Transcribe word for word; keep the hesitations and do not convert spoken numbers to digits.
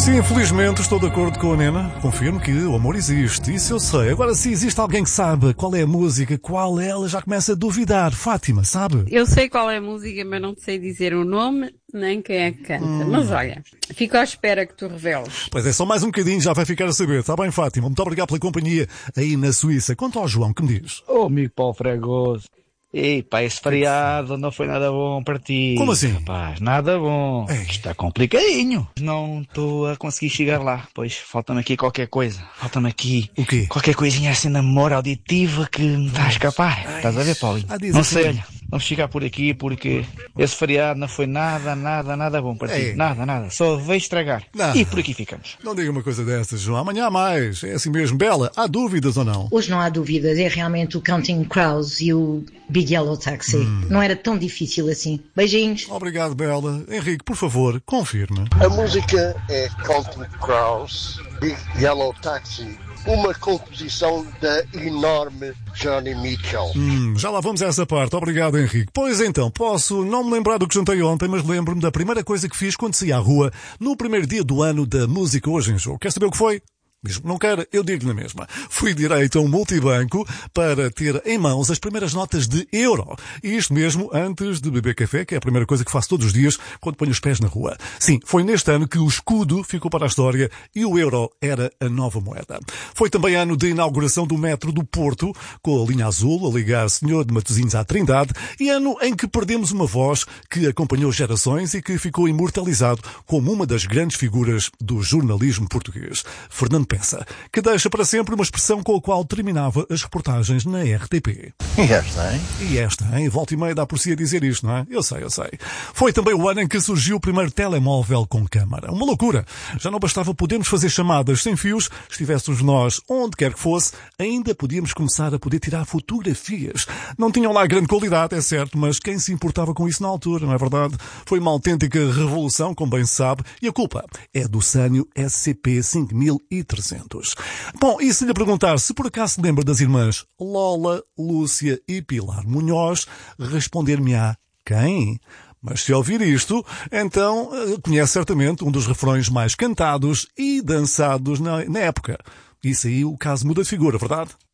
Sim, infelizmente estou de acordo com a Nena. Confirmo que o amor existe, isso eu sei. Agora, se existe alguém que sabe qual é a música, qual é, ela já começa a duvidar. Fátima, sabe? Eu sei qual é a música, mas não sei dizer o nome nem quem é que canta. Hum. Mas olha, fico à espera que tu reveles. Pois é, só mais um bocadinho já vai ficar a saber. Está bem, Fátima? Muito obrigado pela companhia aí na Suíça. Quanto ao João, que me diz? Ô, oh, amigo Paulo Fregoso. Ei, pá, esse feriado não foi nada bom para ti. Como assim? Rapaz, nada bom. Ei. Está complicadinho. Não estou a conseguir chegar lá. Pois, falta-me aqui qualquer coisa. Falta-me aqui... O quê? Qualquer coisinha assim na memória auditiva que me está a escapar. Ai. Estás a ver, Paulinho? Ah, não assim. sei, olha. Vamos ficar por aqui porque esse feriado não foi nada, nada, nada bom para Ei. ti. Nada, nada. Só veio estragar. Não. E por aqui ficamos. Não diga uma coisa dessas, João. Amanhã há mais. É assim mesmo. Bela, há dúvidas ou não? Hoje não há dúvidas. É realmente o Counting Crows e o Big Yellow Taxi. Hum. Não era tão difícil assim. Beijinhos. Obrigado, Bela. Henrique, por favor, confirme. A música é Counting Crows, Big Yellow Taxi. Uma composição da enorme Johnny Mitchell. Hum, já lá vamos a essa parte. Obrigado, Henrique. Pois então, posso não me lembrar do que jantei ontem, mas lembro-me da primeira coisa que fiz quando saí à rua no primeiro dia do ano da música hoje em jogo. Quer saber o que foi? Mesmo que não queira, eu digo na mesma. Fui direito a um multibanco para ter em mãos as primeiras notas de euro. E isto mesmo antes de beber café, que é a primeira coisa que faço todos os dias quando ponho os pés na rua. Sim, foi neste ano que o escudo ficou para a história e o euro era a nova moeda. Foi também ano de inauguração do metro do Porto, com a linha azul a ligar Senhor de Matosinhos à Trindade, e ano em que perdemos uma voz que acompanhou gerações e que ficou imortalizado como uma das grandes figuras do jornalismo português. Fernando Pensa, que deixa para sempre uma expressão com a qual terminava as reportagens na R T P. E esta, hein? E esta, hein? Volta e meia dá por si a dizer isto, não é? Eu sei, eu sei. Foi também o ano em que surgiu o primeiro telemóvel com câmara. Uma loucura. Já não bastava podermos fazer chamadas sem fios, estivéssemos nós onde quer que fosse, ainda podíamos começar a poder tirar fotografias. Não tinham lá grande qualidade, é certo, mas quem se importava com isso na altura, não é verdade? Foi uma autêntica revolução, como bem se sabe, e a culpa é do Sanyo S C P cinco mil e trezentos. Bom, e se lhe perguntar se por acaso se lembra das irmãs Lola, Lúcia e Pilar Munhoz, responder-me-á quem? Mas se ouvir isto, então conhece certamente um dos refrões mais cantados e dançados na, na época. Isso aí o caso muda de figura, verdade?